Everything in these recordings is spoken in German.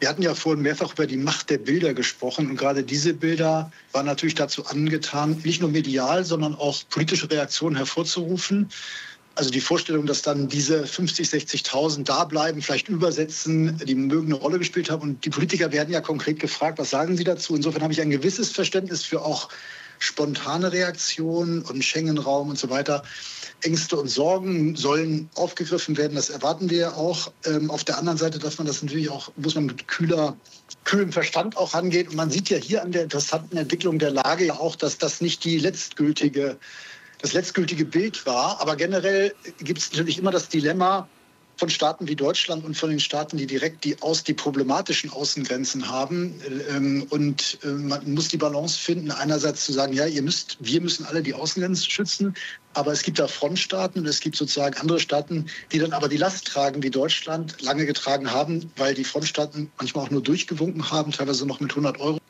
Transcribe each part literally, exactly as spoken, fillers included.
Wir hatten ja vorhin mehrfach über die Macht der Bilder gesprochen. Und gerade diese Bilder waren natürlich dazu angetan, nicht nur medial, sondern auch politische Reaktionen hervorzurufen. Also die Vorstellung, dass dann diese fünfzig, sechzigtausend da bleiben, vielleicht übersetzen, die mögen eine Rolle gespielt haben. Und die Politiker werden ja konkret gefragt, was sagen sie dazu? Insofern habe ich ein gewisses Verständnis für auch spontane Reaktionen und Schengen-Raum und so weiter. Ängste und Sorgen sollen aufgegriffen werden, das erwarten wir ja auch. Ähm, auf der anderen Seite darf man das natürlich auch, muss man mit kühler, kühlem Verstand auch rangehen. Und man sieht ja hier an der interessanten Entwicklung der Lage ja auch, dass das nicht die letztgültige das letztgültige Bild war. Aber generell gibt es natürlich immer das Dilemma von Staaten wie Deutschland und von den Staaten, die direkt die, aus, die problematischen Außengrenzen haben. Ähm, und äh, man muss die Balance finden, einerseits zu sagen, ja, ihr müsst, wir müssen alle die Außengrenzen schützen, aber es gibt da Frontstaaten und es gibt sozusagen andere Staaten, die dann aber die Last tragen, wie Deutschland lange getragen haben, weil die Frontstaaten manchmal auch nur durchgewunken haben, teilweise noch mit hundert Euro.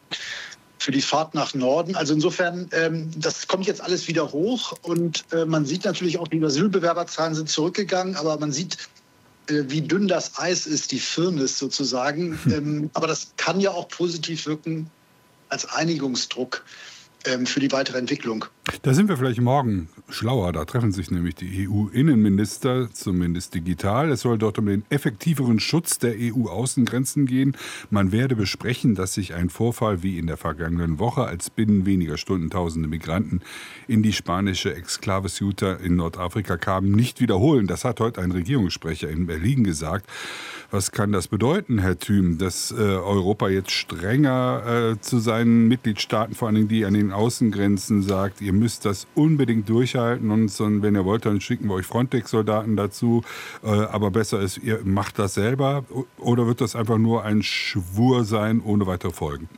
Für die Fahrt nach Norden. Also insofern, ähm, das kommt jetzt alles wieder hoch und äh, man sieht natürlich auch, die Asylbewerberzahlen sind zurückgegangen, aber man sieht, äh, wie dünn das Eis ist, die Firnis sozusagen. Ähm, aber das kann ja auch positiv wirken als Einigungsdruck ähm, für die weitere Entwicklung. Da sind wir vielleicht morgen schlauer. Da treffen sich nämlich die E U-Innenminister, zumindest digital. Es soll dort um den effektiveren Schutz der E U-Außengrenzen gehen. Man werde besprechen, dass sich ein Vorfall wie in der vergangenen Woche, als binnen weniger Stunden tausende Migranten in die spanische Exklave Ceuta in Nordafrika kamen, nicht wiederholen. Das hat heute ein Regierungssprecher in Berlin gesagt. Was kann das bedeuten, Herr Thüm, dass äh, Europa jetzt strenger äh, zu seinen Mitgliedstaaten, vor allem die an den Außengrenzen, sagt, ihr müsst das unbedingt durchhalten und wenn ihr wollt, dann schicken wir euch Frontex-Soldaten dazu. Äh, aber besser ist, ihr macht das selber. Oder wird das einfach nur ein Schwur sein, ohne weitere Folgen?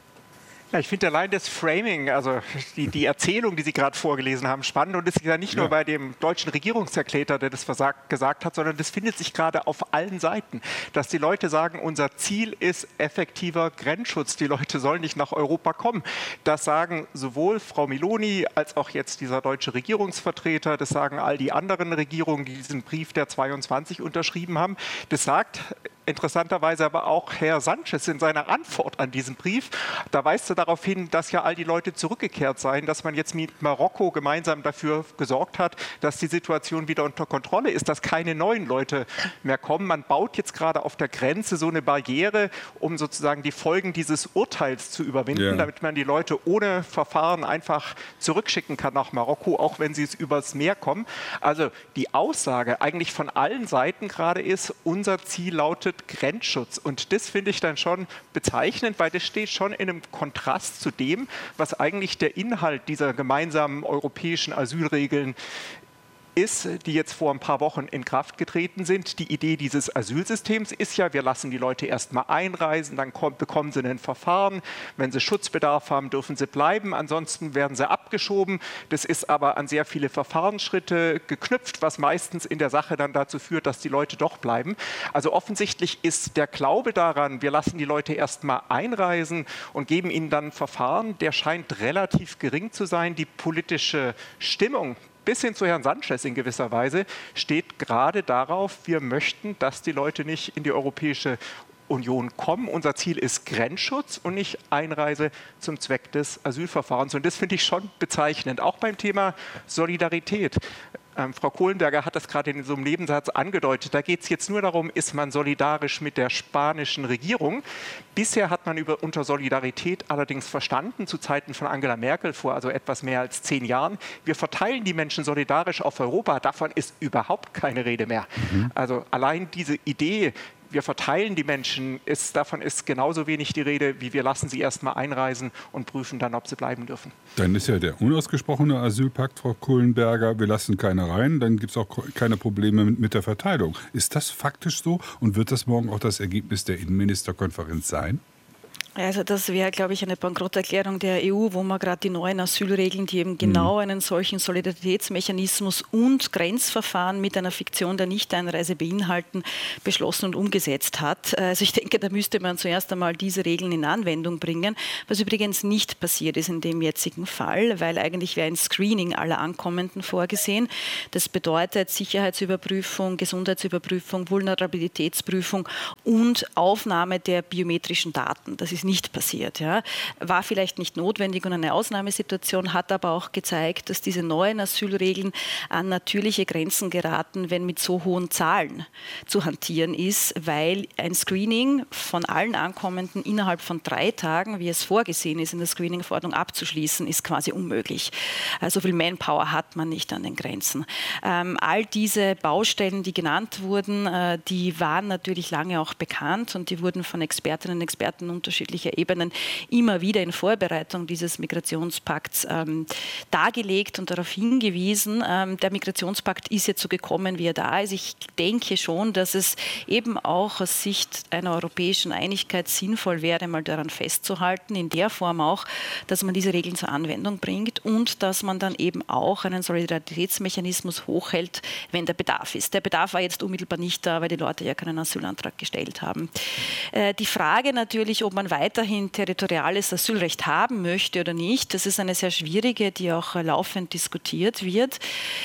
Ja, ich finde allein das Framing, also die, die Erzählung, die Sie gerade vorgelesen haben, spannend. Und das ist ja nicht nur ja. bei dem deutschen Regierungserklärer, der das versagt, gesagt hat, sondern das findet sich gerade auf allen Seiten. Dass die Leute sagen, unser Ziel ist effektiver Grenzschutz. Die Leute sollen nicht nach Europa kommen. Das sagen sowohl Frau Meloni als auch jetzt dieser deutsche Regierungsvertreter. Das sagen all die anderen Regierungen, die diesen Brief der zweiundzwanzig unterschrieben haben. Das sagt interessanterweise aber auch Herr Sanchez in seiner Antwort an diesen Brief. Da weist er darauf hin, dass ja all die Leute zurückgekehrt seien, dass man jetzt mit Marokko gemeinsam dafür gesorgt hat, dass die Situation wieder unter Kontrolle ist, dass keine neuen Leute mehr kommen. Man baut jetzt gerade auf der Grenze so eine Barriere, um sozusagen die Folgen dieses Urteils zu überwinden, ja. damit man die Leute ohne Verfahren einfach zurückschicken kann nach Marokko, auch wenn sie es übers Meer kommen. Also die Aussage eigentlich von allen Seiten gerade ist, unser Ziel lautet Grenzschutz. Und das finde ich dann schon bezeichnend, weil das steht schon in einem Kontrast zu dem, was eigentlich der Inhalt dieser gemeinsamen europäischen Asylregeln ist, die jetzt vor ein paar Wochen in Kraft getreten sind. Die Idee dieses Asylsystems ist ja, wir lassen die Leute erst mal einreisen, dann kommt, bekommen sie ein Verfahren. Wenn sie Schutzbedarf haben, dürfen sie bleiben, ansonsten werden sie abgeschoben. Das ist aber an sehr viele Verfahrensschritte geknüpft, was meistens in der Sache dann dazu führt, dass die Leute doch bleiben. Also offensichtlich ist der Glaube daran, wir lassen die Leute erst mal einreisen und geben ihnen dann ein Verfahren, der scheint relativ gering zu sein. Die politische Stimmung bis hin zu Herrn Sanchez in gewisser Weise, steht gerade darauf, wir möchten, dass die Leute nicht in die Europäische Union kommen. Unser Ziel ist Grenzschutz und nicht Einreise zum Zweck des Asylverfahrens. Und das finde ich schon bezeichnend, auch beim Thema Solidarität. Ähm, Frau Kohlenberger hat das gerade in so einem Nebensatz angedeutet. Da geht es jetzt nur darum, ist man solidarisch mit der spanischen Regierung. Bisher hat man über, unter Solidarität allerdings verstanden, zu Zeiten von Angela Merkel vor also etwas mehr als zehn Jahren, wir verteilen die Menschen solidarisch auf Europa. Davon ist überhaupt keine Rede mehr. Mhm. Also allein diese Idee, wir verteilen die Menschen, ist, davon ist genauso wenig die Rede, wie wir lassen sie erst mal einreisen und prüfen dann, ob sie bleiben dürfen. Dann ist ja der unausgesprochene Asylpakt, Frau Kohlenberger, wir lassen keine rein, dann gibt es auch keine Probleme mit, mit der Verteilung. Ist das faktisch so und wird das morgen auch das Ergebnis der Innenministerkonferenz sein? Also das wäre, glaube ich, eine Bankrotterklärung der E U, wo man gerade die neuen Asylregeln, die eben genau einen solchen Solidaritätsmechanismus und Grenzverfahren mit einer Fiktion der Nichteinreise beinhalten, beschlossen und umgesetzt hat. Also ich denke, da müsste man zuerst einmal diese Regeln in Anwendung bringen, was übrigens nicht passiert ist in dem jetzigen Fall, weil eigentlich wäre ein Screening aller Ankommenden vorgesehen. Das bedeutet Sicherheitsüberprüfung, Gesundheitsüberprüfung, Vulnerabilitätsprüfung und Aufnahme der biometrischen Daten. Das ist nicht passiert. Ja. War vielleicht nicht notwendig und eine Ausnahmesituation, hat aber auch gezeigt, dass diese neuen Asylregeln an natürliche Grenzen geraten, wenn mit so hohen Zahlen zu hantieren ist, weil ein Screening von allen Ankommenden innerhalb von drei Tagen, wie es vorgesehen ist, in der Screening-Verordnung abzuschließen, ist quasi unmöglich. So viel Manpower hat man nicht an den Grenzen. Ähm, all diese Baustellen, die genannt wurden, äh, die waren natürlich lange auch bekannt und die wurden von Expertinnen und Experten unterschiedlich Ebenen immer wieder in Vorbereitung dieses Migrationspakts ähm, dargelegt und darauf hingewiesen. Ähm, der Migrationspakt ist jetzt so gekommen, wie er da ist. Ich denke schon, dass es eben auch aus Sicht einer europäischen Einigkeit sinnvoll wäre, mal daran festzuhalten, in der Form auch, dass man diese Regeln zur Anwendung bringt und dass man dann eben auch einen Solidaritätsmechanismus hochhält, wenn der Bedarf ist. Der Bedarf war jetzt unmittelbar nicht da, weil die Leute ja keinen Asylantrag gestellt haben. Äh, die Frage natürlich, ob man weiterhin territoriales Asylrecht haben möchte oder nicht, das ist eine sehr schwierige, die auch laufend diskutiert wird.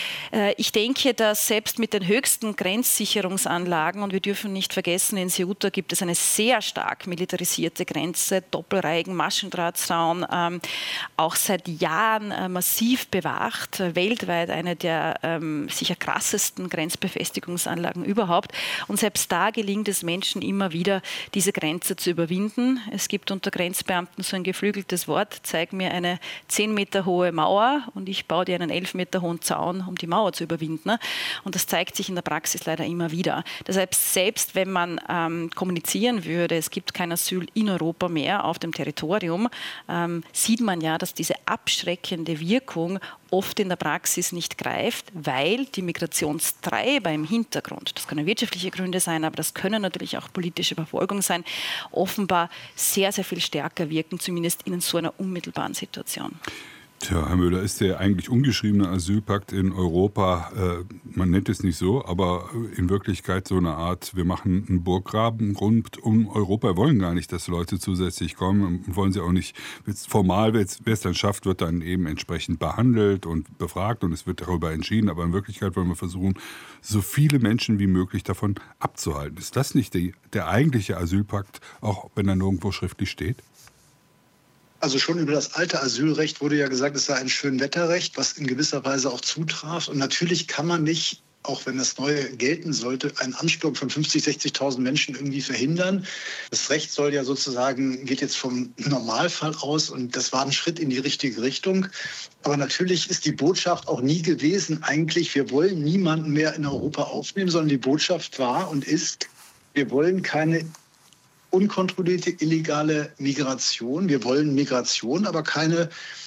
Ich denke, dass selbst mit den höchsten Grenzsicherungsanlagen, und wir dürfen nicht vergessen, in Ceuta gibt es eine sehr stark militarisierte Grenze, Doppelreigen, Maschendrahtzaun, ähm, auch seit Jahren äh, massiv bewacht, äh, weltweit eine der ähm, sicher krassesten Grenzbefestigungsanlagen überhaupt. Und selbst da gelingt es Menschen immer wieder, diese Grenze zu überwinden. Es gibt unter Grenzbeamten so ein geflügeltes Wort, zeig mir eine zehn Meter hohe Mauer und ich baue dir einen elf Meter hohen Zaun, um die Mauer zu überwinden. Und das zeigt sich in der Praxis leider immer wieder. Deshalb, selbst wenn man ähm, kommunizieren würde, es gibt kein Asyl in Europa mehr auf dem Territorium, ähm, sieht man ja, dass diese abschreckende Wirkung oft in der Praxis nicht greift, weil die Migrationstreiber im Hintergrund, das können wirtschaftliche Gründe sein, aber das können natürlich auch politische Verfolgung sein, offenbar sehr, sehr viel stärker wirken, zumindest in so einer unmittelbaren Situation. Tja, Herr Müller, ist der eigentlich ungeschriebene Asylpakt in Europa, äh, man nennt es nicht so, aber in Wirklichkeit so eine Art, wir machen einen Burggraben rund um Europa, wir wollen gar nicht, dass Leute zusätzlich kommen und wollen sie auch nicht, formal, wer es dann schafft, wird dann eben entsprechend behandelt und befragt und es wird darüber entschieden, aber in Wirklichkeit wollen wir versuchen, so viele Menschen wie möglich davon abzuhalten. Ist das nicht die, der eigentliche Asylpakt, auch wenn er nirgendwo schriftlich steht? Also schon über das alte Asylrecht wurde ja gesagt, es sei ein Schönwetterrecht, was in gewisser Weise auch zutraf. Und natürlich kann man nicht, auch wenn das Neue gelten sollte, einen Ansturm von fünfzigtausend, sechzigtausend Menschen irgendwie verhindern. Das Recht soll ja sozusagen, geht jetzt vom Normalfall aus und das war ein Schritt in die richtige Richtung. Aber natürlich ist die Botschaft auch nie gewesen, eigentlich, wir wollen niemanden mehr in Europa aufnehmen, sondern die Botschaft war und ist, wir wollen keine unkontrollierte illegale Migration. Wir wollen Migration, aber keine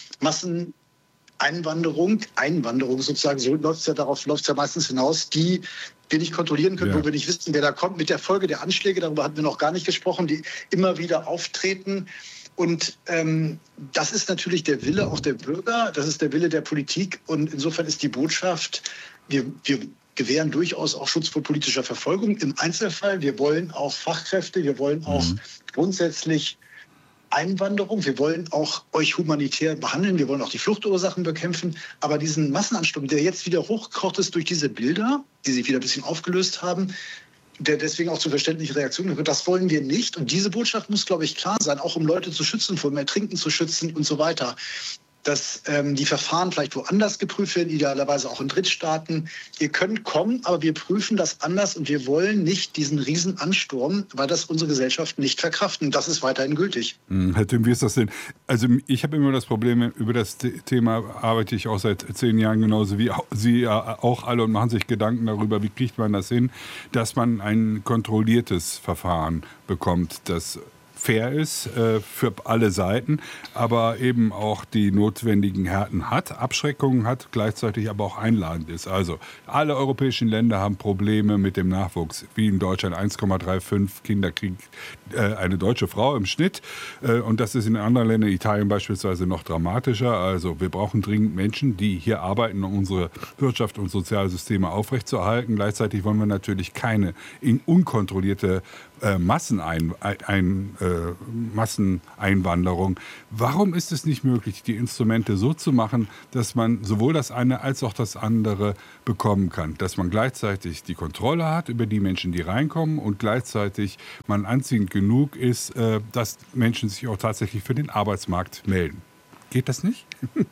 Masseneinwanderung. Einwanderung sozusagen, so läuft es ja darauf, läuft es ja meistens hinaus, die wir nicht kontrollieren können, ja. Wo wir nicht wissen, wer da kommt. Mit der Folge der Anschläge, darüber hatten wir noch gar nicht gesprochen, die immer wieder auftreten. Und ähm, das ist natürlich der Wille auch der Bürger, das ist der Wille der Politik. Und insofern ist die Botschaft, wir, wir gewähren durchaus auch Schutz vor politischer Verfolgung im Einzelfall. Wir wollen auch Fachkräfte, wir wollen auch mhm. grundsätzlich Einwanderung, wir wollen auch euch humanitär behandeln, wir wollen auch die Fluchtursachen bekämpfen. Aber diesen Massenansturm, der jetzt wieder hochgekocht ist durch diese Bilder, die sich wieder ein bisschen aufgelöst haben, der deswegen auch zu verständlichen Reaktionen führt, das wollen wir nicht. Und diese Botschaft muss, glaube ich, klar sein, auch um Leute zu schützen, vor dem Ertrinken zu schützen und so weiter. Dass ähm, die Verfahren vielleicht woanders geprüft werden, idealerweise auch in Drittstaaten. Ihr könnt kommen, aber wir prüfen das anders und wir wollen nicht diesen Riesenansturm, weil das unsere Gesellschaft nicht verkraften. Das ist weiterhin gültig. Hm, Herr Tim, wie ist das denn? Also ich habe immer das Problem, über das Thema arbeite ich auch seit zehn Jahren genauso wie Sie ja auch alle und machen sich Gedanken darüber, wie kriegt man das hin, dass man ein kontrolliertes Verfahren bekommt, das fair ist äh, für alle Seiten, aber eben auch die notwendigen Härten hat, Abschreckungen hat, gleichzeitig aber auch einladend ist. Also alle europäischen Länder haben Probleme mit dem Nachwuchs. Wie in Deutschland eins Komma fünfunddreißig Kinder kriegt äh, eine deutsche Frau im Schnitt. Äh, und das ist in anderen Ländern, Italien beispielsweise, noch dramatischer. Also wir brauchen dringend Menschen, die hier arbeiten, um unsere Wirtschaft und Sozialsysteme aufrechtzuerhalten. Gleichzeitig wollen wir natürlich keine unkontrollierte Äh, Massenein, ein, äh, Masseneinwanderung. Warum ist es nicht möglich, die Instrumente so zu machen, dass man sowohl das eine als auch das andere bekommen kann? Dass man gleichzeitig die Kontrolle hat über die Menschen, die reinkommen und gleichzeitig man anziehend genug ist, äh, dass Menschen sich auch tatsächlich für den Arbeitsmarkt melden. Geht das nicht?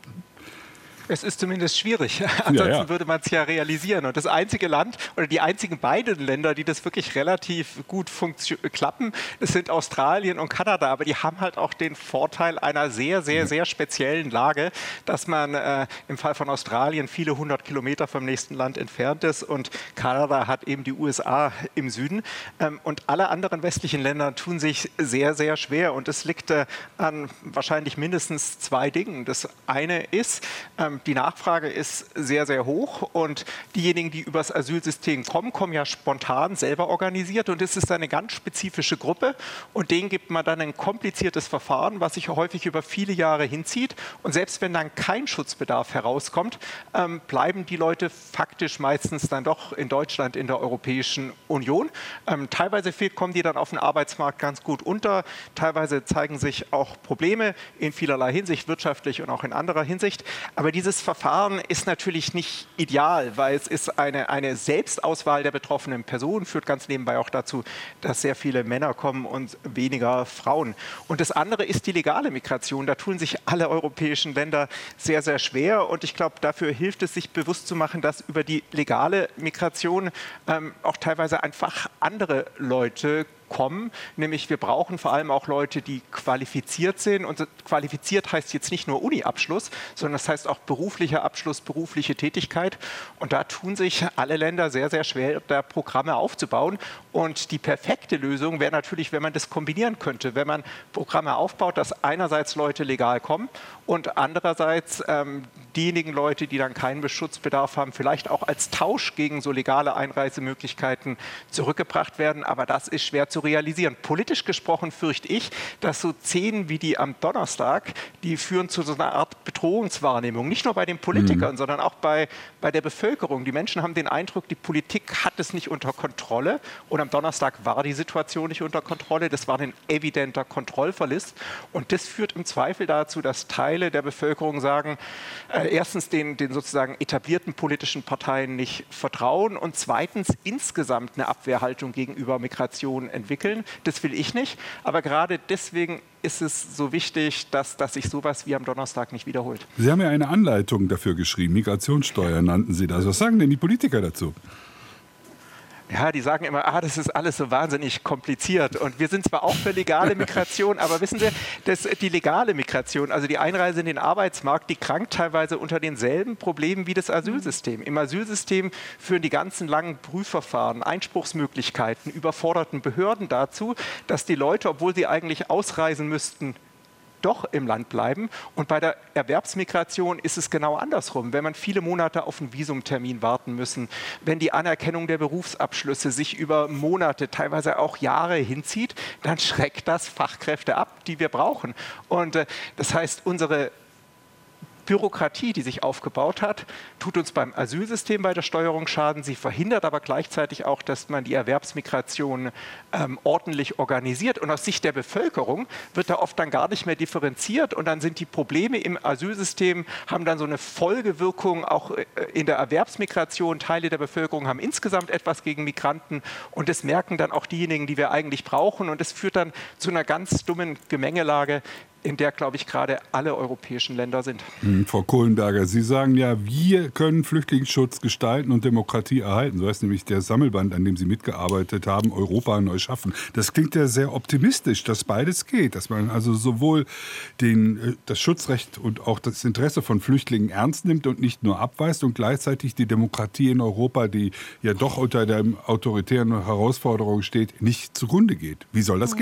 Es ist zumindest schwierig. Ansonsten ja, ja. würde man es ja realisieren. Und das einzige Land oder die einzigen beiden Länder, die das wirklich relativ gut klappen, das sind Australien und Kanada. Aber die haben halt auch den Vorteil einer sehr, sehr, sehr speziellen Lage, dass man äh, im Fall von Australien viele hundert Kilometer vom nächsten Land entfernt ist und Kanada hat eben die U S A im Süden. Ähm, und alle anderen westlichen Länder tun sich sehr, sehr schwer. Und es liegt äh, an wahrscheinlich mindestens zwei Dingen. Das eine ist, ähm, die Nachfrage ist sehr, sehr hoch und diejenigen, die übers Asylsystem kommen, kommen ja spontan selber organisiert und es ist eine ganz spezifische Gruppe und denen gibt man dann ein kompliziertes Verfahren, was sich häufig über viele Jahre hinzieht und selbst wenn dann kein Schutzbedarf herauskommt, ähm, bleiben die Leute faktisch meistens dann doch in Deutschland, in der Europäischen Union. Ähm, teilweise kommen die dann auf den Arbeitsmarkt ganz gut unter, teilweise zeigen sich auch Probleme in vielerlei Hinsicht, wirtschaftlich und auch in anderer Hinsicht, aber dieses Verfahren ist natürlich nicht ideal, weil es ist eine, eine Selbstauswahl der betroffenen Personen, führt ganz nebenbei auch dazu, dass sehr viele Männer kommen und weniger Frauen. Und das andere ist die legale Migration. Da tun sich alle europäischen Länder sehr, sehr schwer. Und ich glaube, dafür hilft es, sich bewusst zu machen, dass über die legale Migration ähm, auch teilweise einfach andere Leute kommen, nämlich wir brauchen vor allem auch Leute, die qualifiziert sind und qualifiziert heißt jetzt nicht nur Uni-Abschluss, sondern das heißt auch beruflicher Abschluss, berufliche Tätigkeit und da tun sich alle Länder sehr, sehr schwer, da Programme aufzubauen und die perfekte Lösung wäre natürlich, wenn man das kombinieren könnte, wenn man Programme aufbaut, dass einerseits Leute legal kommen und andererseits ähm, diejenigen Leute, die dann keinen Schutzbedarf haben, vielleicht auch als Tausch gegen so legale Einreisemöglichkeiten zurückgebracht werden, aber das ist schwer zu realisieren. Politisch gesprochen fürchte ich, dass so Szenen wie die am Donnerstag, die führen zu so einer Art Bedrohungswahrnehmung, nicht nur bei den Politikern, mhm. sondern auch bei, bei der Bevölkerung. Die Menschen haben den Eindruck, die Politik hat es nicht unter Kontrolle und am Donnerstag war die Situation nicht unter Kontrolle, das war ein evidenter Kontrollverlust und das führt im Zweifel dazu, dass Teile der Bevölkerung sagen, äh, erstens den, den sozusagen etablierten politischen Parteien nicht vertrauen und zweitens insgesamt eine Abwehrhaltung gegenüber Migration entwickeln. Das will ich nicht, aber gerade deswegen ist es so wichtig, dass, dass sich sowas wie am Donnerstag nicht wiederholt. Sie haben ja eine Anleitung dafür geschrieben, Migrationssteuer nannten Sie das. Was sagen denn die Politiker dazu? Ja, die sagen immer, ah, das ist alles so wahnsinnig kompliziert. Und wir sind zwar auch für legale Migration, aber wissen Sie, dass die legale Migration, also die Einreise in den Arbeitsmarkt, die krankt teilweise unter denselben Problemen wie das Asylsystem. Im Asylsystem führen die ganzen langen Prüfverfahren, Einspruchsmöglichkeiten, überforderten Behörden dazu, dass die Leute, obwohl sie eigentlich ausreisen müssten, doch im Land bleiben. Und bei der Erwerbsmigration ist es genau andersrum. Wenn man viele Monate auf einen Visumtermin warten müssen, wenn die Anerkennung der Berufsabschlüsse sich über Monate, teilweise auch Jahre hinzieht, dann schreckt das Fachkräfte ab, die wir brauchen. Und äh, das heißt, unsere Bürokratie, die sich aufgebaut hat, tut uns beim Asylsystem bei der Steuerung Schaden. Sie verhindert aber gleichzeitig auch, dass man die Erwerbsmigration ähm, ordentlich organisiert. Und aus Sicht der Bevölkerung wird da oft dann gar nicht mehr differenziert. Und dann sind die Probleme im Asylsystem, haben dann so eine Folgewirkung auch in der Erwerbsmigration. Teile der Bevölkerung haben insgesamt etwas gegen Migranten. Und das merken dann auch diejenigen, die wir eigentlich brauchen. Und das führt dann zu einer ganz dummen Gemengelage, in der, glaube ich, gerade alle europäischen Länder sind. Hm, Frau Kohlenberger, Sie sagen ja, wir können Flüchtlingsschutz gestalten und Demokratie erhalten. So heißt nämlich der Sammelband, an dem Sie mitgearbeitet haben, Europa neu schaffen. Das klingt ja sehr optimistisch, dass beides geht. Dass man also sowohl den, das Schutzrecht und auch das Interesse von Flüchtlingen ernst nimmt und nicht nur abweist und gleichzeitig die Demokratie in Europa, die ja doch unter der autoritären Herausforderung steht, nicht zugrunde geht. Wie soll das gehen?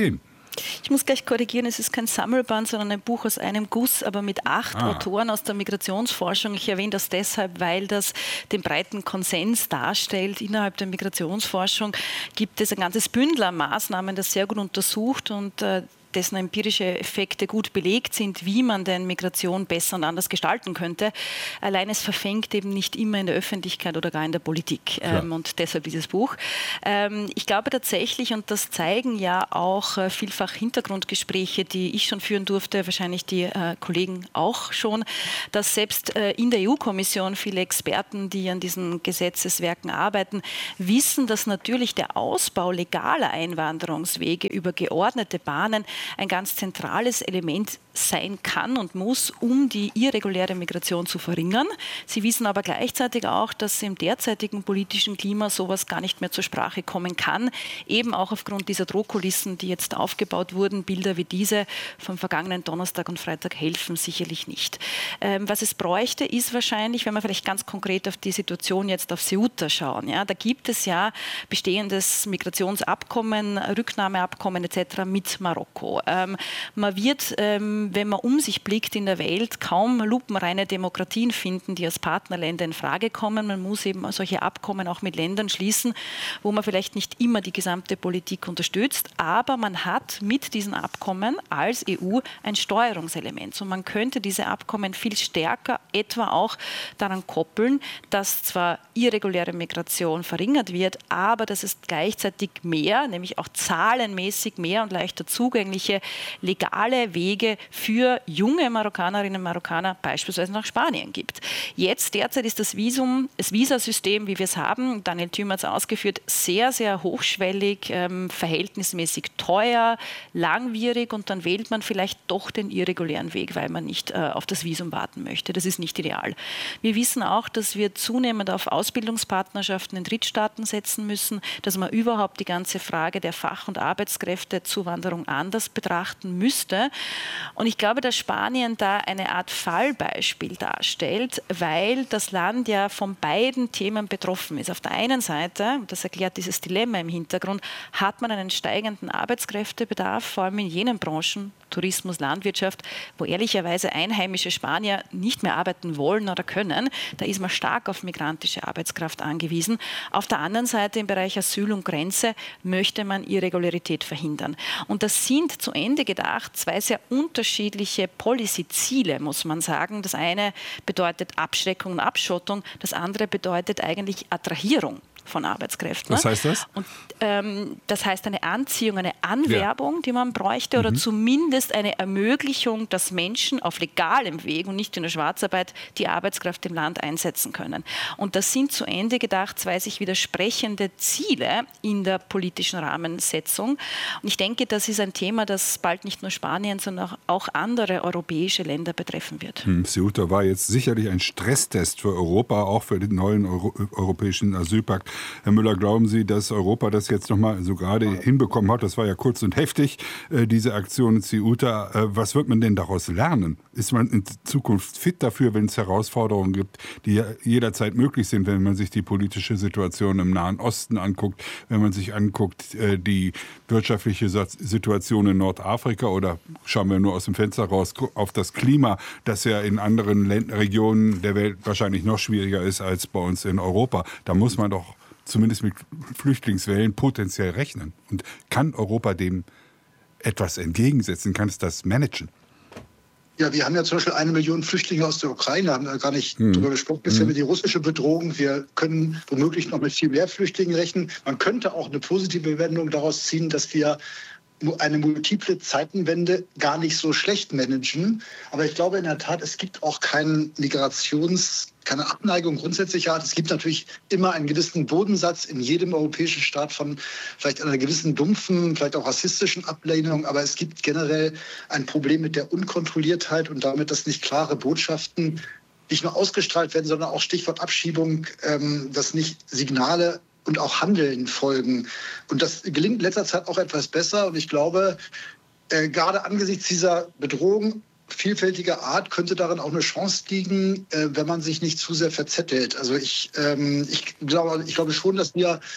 Ich muss gleich korrigieren, es ist kein Sammelband, sondern ein Buch aus einem Guss, aber mit acht ah. Autoren aus der Migrationsforschung. Ich erwähne das deshalb, weil das den breiten Konsens darstellt. Innerhalb der Migrationsforschung gibt es ein ganzes Bündel an Maßnahmen, das sehr gut untersucht und äh, dessen empirische Effekte gut belegt sind, wie man denn Migration besser und anders gestalten könnte. Allein es verfängt eben nicht immer in der Öffentlichkeit oder gar in der Politik. Ähm, und deshalb dieses Buch. Ähm, ich glaube tatsächlich, und das zeigen ja auch äh, vielfach Hintergrundgespräche, die ich schon führen durfte, wahrscheinlich die äh, Kollegen auch schon, dass selbst äh, in der E U-Kommission viele Experten, die an diesen Gesetzeswerken arbeiten, wissen, dass natürlich der Ausbau legaler Einwanderungswege über geordnete Bahnen ein ganz zentrales Element sein kann und muss, um die irreguläre Migration zu verringern. Sie wissen aber gleichzeitig auch, dass im derzeitigen politischen Klima sowas gar nicht mehr zur Sprache kommen kann, eben auch aufgrund dieser Drohkulissen, die jetzt aufgebaut wurden. Bilder wie diese vom vergangenen Donnerstag und Freitag helfen sicherlich nicht. Ähm, was es bräuchte, ist wahrscheinlich, wenn wir vielleicht ganz konkret auf die Situation jetzt auf Ceuta schauen. Ja, da gibt es ja bestehendes Migrationsabkommen, Rücknahmeabkommen et cetera mit Marokko. Ähm, man wird, ähm, wenn man um sich blickt in der Welt, kaum lupenreine Demokratien finden, die als Partnerländer in Frage kommen. Man muss eben solche Abkommen auch mit Ländern schließen, wo man vielleicht nicht immer die gesamte Politik unterstützt, aber man hat mit diesen Abkommen als E U ein Steuerungselement. So man könnte diese Abkommen viel stärker etwa auch daran koppeln, dass zwar irreguläre Migration verringert wird, aber dass es gleichzeitig mehr, nämlich auch zahlenmäßig mehr und leichter zugängliche legale Wege für junge Marokkanerinnen und Marokkaner beispielsweise nach Spanien gibt. Jetzt derzeit ist das Visum, das Visasystem, wie wir es haben, Daniel Thüm hat es ausgeführt, sehr, sehr hochschwellig, ähm, verhältnismäßig teuer, langwierig und dann wählt man vielleicht doch den irregulären Weg, weil man nicht äh, auf das Visum warten möchte. Das ist nicht ideal. Wir wissen auch, dass wir zunehmend auf Ausbildungspartnerschaften in Drittstaaten setzen müssen, dass man überhaupt die ganze Frage der Fach- und Arbeitskräftezuwanderung anders betrachten müsste. Und ich glaube, dass Spanien da eine Art Fallbeispiel darstellt, weil das Land ja von beiden Themen betroffen ist. Auf der einen Seite, und das erklärt dieses Dilemma im Hintergrund, hat man einen steigenden Arbeitskräftebedarf, vor allem in jenen Branchen, Tourismus, Landwirtschaft, wo ehrlicherweise einheimische Spanier nicht mehr arbeiten wollen oder können. Da ist man stark auf migrantische Arbeitskraft angewiesen. Auf der anderen Seite im Bereich Asyl und Grenze möchte man Irregularität verhindern. Und das sind zu Ende gedacht zwei sehr unterschiedliche Policy-Ziele, muss man sagen. Das eine bedeutet Abschreckung und Abschottung, das andere bedeutet eigentlich Attrahierung von Arbeitskräften. Was heißt das? Und, ähm, das heißt eine Anziehung, eine Anwerbung, ja. die man bräuchte, mhm. oder zumindest eine Ermöglichung, dass Menschen auf legalem Weg und nicht in der Schwarzarbeit die Arbeitskraft im Land einsetzen können. Und das sind zu Ende gedacht zwei sich widersprechende Ziele in der politischen Rahmensetzung. Und ich denke, das ist ein Thema, das bald nicht nur Spanien, sondern auch andere europäische Länder betreffen wird. Hm, Ceuta war jetzt sicherlich ein Stresstest für Europa, auch für den neuen Euro- europäischen Asylpakt. Herr Müller, glauben Sie, dass Europa das jetzt noch mal so gerade hinbekommen hat? Das war ja kurz und heftig, äh, diese Aktion in Ceuta. Äh, was wird man denn daraus lernen? Ist man in Zukunft fit dafür, wenn es Herausforderungen gibt, die ja jederzeit möglich sind, wenn man sich die politische Situation im Nahen Osten anguckt, wenn man sich anguckt, äh, die wirtschaftliche Situation in Nordafrika, oder schauen wir nur aus dem Fenster raus auf das Klima, das ja in anderen Länd- Regionen der Welt wahrscheinlich noch schwieriger ist als bei uns in Europa. Da muss man doch zumindest mit Flüchtlingswellen potenziell rechnen. Und kann Europa dem etwas entgegensetzen? Kann es das managen? Ja, wir haben ja zum Beispiel eine Million Flüchtlinge aus der Ukraine, haben wir gar nicht hm. darüber gesprochen. Bisher hm. die russische Bedrohung. Wir können womöglich noch mit viel mehr Flüchtlingen rechnen. Man könnte auch eine positive Wendung daraus ziehen, dass wir eine multiple Zeitenwende gar nicht so schlecht managen. Aber ich glaube in der Tat, es gibt auch keinen Migrations- keine Abneigung grundsätzlicher Art. Es gibt natürlich immer einen gewissen Bodensatz in jedem europäischen Staat von vielleicht einer gewissen dumpfen, vielleicht auch rassistischen Ablehnung. Aber es gibt generell ein Problem mit der Unkontrolliertheit und damit, dass nicht klare Botschaften nicht nur ausgestrahlt werden, sondern auch Stichwort Abschiebung, ähm, dass nicht Signale und auch Handeln folgen. Und das gelingt in letzter Zeit auch etwas besser. Und ich glaube, äh, gerade angesichts dieser Bedrohung vielfältiger Art könnte darin auch eine Chance liegen, äh, wenn man sich nicht zu sehr verzettelt. Also ich, ähm, ich, glaube, ich glaube schon, dass wir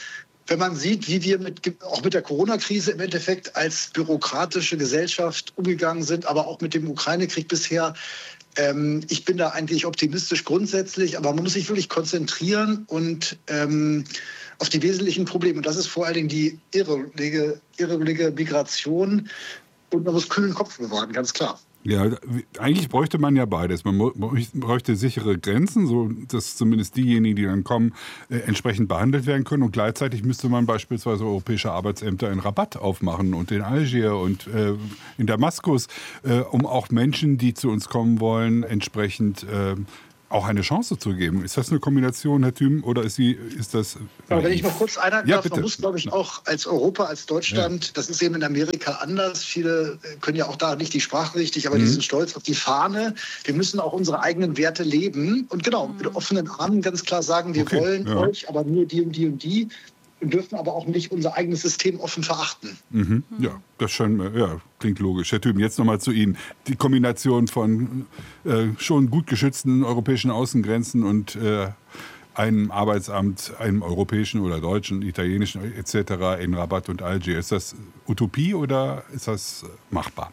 Wenn man sieht, wie wir mit, auch mit der Corona-Krise im Endeffekt als bürokratische Gesellschaft umgegangen sind, aber auch mit dem Ukraine-Krieg bisher, ähm, ich bin da eigentlich optimistisch grundsätzlich, aber man muss sich wirklich konzentrieren und ähm, auf die wesentlichen Probleme. Und das ist vor allen Dingen die irreguläre, irreguläre Migration. Und man muss kühlen Kopf bewahren, ganz klar. Ja, eigentlich bräuchte man ja beides. Man bräuchte sichere Grenzen, so dass zumindest diejenigen, die dann kommen, äh, entsprechend behandelt werden können. Und gleichzeitig müsste man beispielsweise europäische Arbeitsämter in Rabat aufmachen und in Algier und äh, in Damaskus, äh, um auch Menschen, die zu uns kommen wollen, entsprechend äh, auch eine Chance zu geben. Ist das eine Kombination, Herr Thüm, oder ist, sie, ist das... Ja, wenn ich noch kurz einhaken ja, darf, bitte. Man muss, glaube ich, auch als Europa, als Deutschland, ja. Das ist eben in Amerika anders, viele können ja auch da nicht die Sprache richtig, aber mhm. die sind stolz auf die Fahne. Wir müssen auch unsere eigenen Werte leben und genau, mit offenen Armen ganz klar sagen, wir okay, wollen ja. euch, aber nur die und die und die. Wir dürfen aber auch nicht unser eigenes System offen verachten. Mhm. Ja, das scheint, ja, klingt logisch. Herr Thüm, jetzt nochmal zu Ihnen. Die Kombination von äh, schon gut geschützten europäischen Außengrenzen und äh, einem Arbeitsamt, einem europäischen oder deutschen, italienischen et cetera in Rabat und Algier. Ist das Utopie oder ist das machbar?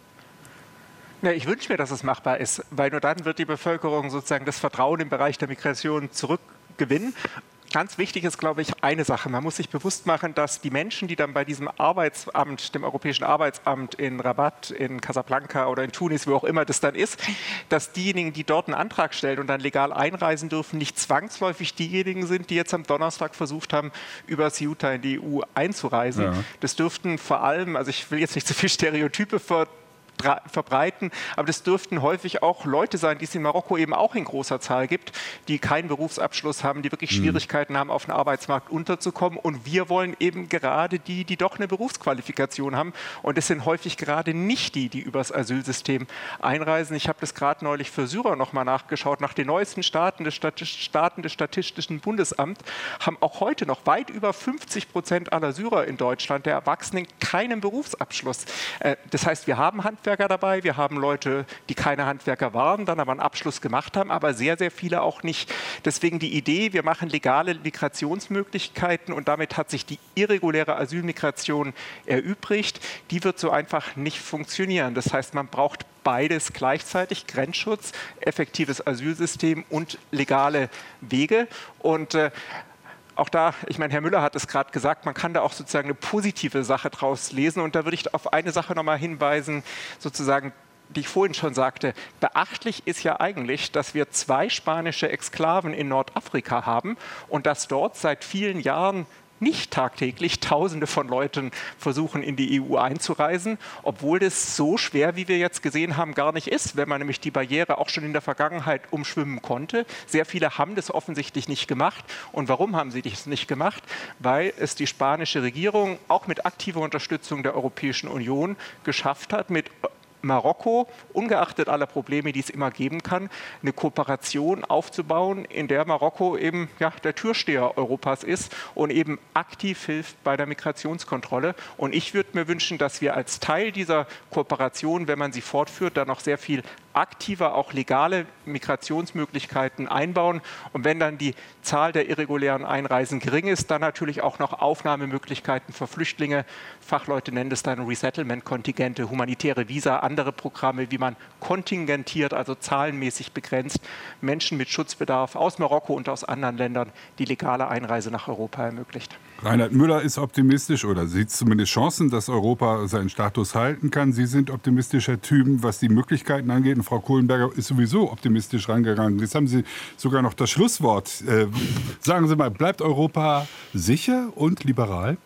Ja, ich wünsche mir, dass es machbar ist, weil nur dann wird die Bevölkerung sozusagen das Vertrauen im Bereich der Migration zurückgewinnen. Ganz wichtig ist, glaube ich, eine Sache. Man muss sich bewusst machen, dass die Menschen, die dann bei diesem Arbeitsamt, dem Europäischen Arbeitsamt in Rabat, in Casablanca oder in Tunis, wo auch immer das dann ist, dass diejenigen, die dort einen Antrag stellen und dann legal einreisen dürfen, nicht zwangsläufig diejenigen sind, die jetzt am Donnerstag versucht haben, über Ceuta in die E U einzureisen. Ja. Das dürften vor allem, also ich will jetzt nicht zu viel Stereotype ver verbreiten, aber das dürften häufig auch Leute sein, die es in Marokko eben auch in großer Zahl gibt, die keinen Berufsabschluss haben, die wirklich Schwierigkeiten mhm. haben, auf den Arbeitsmarkt unterzukommen. Und wir wollen eben gerade die, die doch eine Berufsqualifikation haben. Und es sind häufig gerade nicht die, die übers Asylsystem einreisen. Ich habe das gerade neulich für Syrer nochmal nachgeschaut. Nach den neuesten Staaten des, Staaten des Statistischen Bundesamts haben auch heute noch weit über fünfzig Prozent aller Syrer in Deutschland, der Erwachsenen, keinen Berufsabschluss. Das heißt, wir haben Handwerker dabei, wir haben Leute, die keine Handwerker waren, dann aber einen Abschluss gemacht haben, aber sehr, sehr viele auch nicht. Deswegen die Idee, wir machen legale Migrationsmöglichkeiten und damit hat sich die irreguläre Asylmigration erübrigt, die wird so einfach nicht funktionieren. Das heißt, man braucht beides gleichzeitig, Grenzschutz, effektives Asylsystem und legale Wege. Und äh, Auch da, ich meine, Herr Müller hat es gerade gesagt, man kann da auch sozusagen eine positive Sache draus lesen. Und da würde ich auf eine Sache nochmal hinweisen, sozusagen, die ich vorhin schon sagte. Beachtlich ist ja eigentlich, dass wir zwei spanische Exklaven in Nordafrika haben und dass dort seit vielen Jahren nicht tagtäglich Tausende von Leuten versuchen, in die E U einzureisen, obwohl das so schwer, wie wir jetzt gesehen haben, gar nicht ist, wenn man nämlich die Barriere auch schon in der Vergangenheit umschwimmen konnte. Sehr viele haben das offensichtlich nicht gemacht. Und warum haben sie das nicht gemacht? Weil es die spanische Regierung auch mit aktiver Unterstützung der Europäischen Union geschafft hat, mit Marokko, ungeachtet aller Probleme, die es immer geben kann, eine Kooperation aufzubauen, in der Marokko eben ja, der Türsteher Europas ist und eben aktiv hilft bei der Migrationskontrolle. Und ich würde mir wünschen, dass wir als Teil dieser Kooperation, wenn man sie fortführt, dann noch sehr viel aktiver auch legale Migrationsmöglichkeiten einbauen. Und wenn dann die Zahl der irregulären Einreisen gering ist, dann natürlich auch noch Aufnahmemöglichkeiten für Flüchtlinge. Fachleute nennen das dann Resettlement-Kontingente, humanitäre Visa, andere Programme, wie man kontingentiert, also zahlenmäßig begrenzt, Menschen mit Schutzbedarf aus Marokko und aus anderen Ländern die legale Einreise nach Europa ermöglicht. Reinhard Müller ist optimistisch oder sieht zumindest Chancen, dass Europa seinen Status halten kann. Sie sind optimistischer Typ, was die Möglichkeiten angeht. Und Frau Kohlenberger ist sowieso optimistisch rangegangen. Jetzt haben Sie sogar noch das Schlusswort. Äh, sagen Sie mal, bleibt Europa sicher und liberal?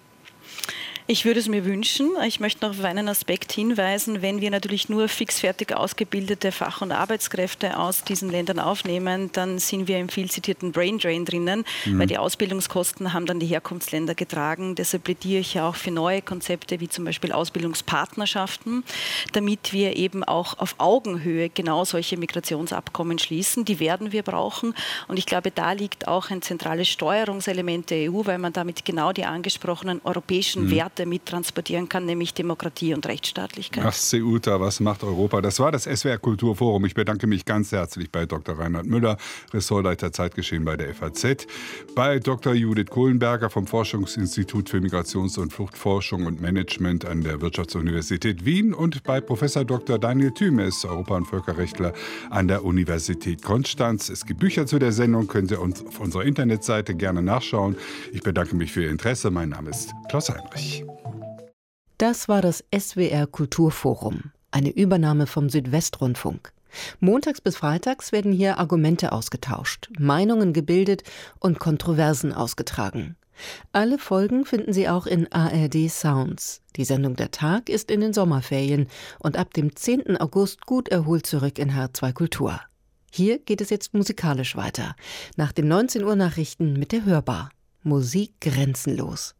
Ich würde es mir wünschen. Ich möchte noch auf einen Aspekt hinweisen. Wenn wir natürlich nur fixfertig ausgebildete Fach- und Arbeitskräfte aus diesen Ländern aufnehmen, dann sind wir im viel zitierten Brain Drain drinnen, mhm. weil die Ausbildungskosten haben dann die Herkunftsländer getragen. Deshalb plädiere ich ja auch für neue Konzepte, wie zum Beispiel Ausbildungspartnerschaften, damit wir eben auch auf Augenhöhe genau solche Migrationsabkommen schließen. Die werden wir brauchen. Und ich glaube, da liegt auch ein zentrales Steuerungselement der E U, weil man damit genau die angesprochenen europäischen mhm. Werte Werte mittransportieren kann, nämlich Demokratie und Rechtsstaatlichkeit. Ach, Ceuta, was macht Europa? Das war das S W R Kulturforum. Ich bedanke mich ganz herzlich bei Doktor Reinhard Müller, Ressortleiter Zeitgeschehen bei der F A Z, bei Doktor Judith Kohlenberger vom Forschungsinstitut für Migrations- und Fluchtforschung und Management an der Wirtschaftsuniversität Wien und bei Professor Doktor Daniel Thymes, Europa- und Völkerrechtler an der Universität Konstanz. Es gibt Bücher zu der Sendung, könnt ihr uns auf unserer Internetseite gerne nachschauen. Ich bedanke mich für Ihr Interesse. Mein Name ist Klaus Heinrich. Das war das S W R Kulturforum, eine Übernahme vom Südwestrundfunk. Montags bis freitags werden hier Argumente ausgetauscht, Meinungen gebildet und Kontroversen ausgetragen. Alle Folgen finden Sie auch in A R D Sounds. Die Sendung Der Tag ist in den Sommerferien und ab dem zehnten August gut erholt zurück in H R zwei Kultur. Hier geht es jetzt musikalisch weiter. Nach den neunzehn Uhr Nachrichten mit der Hörbar. Musik grenzenlos.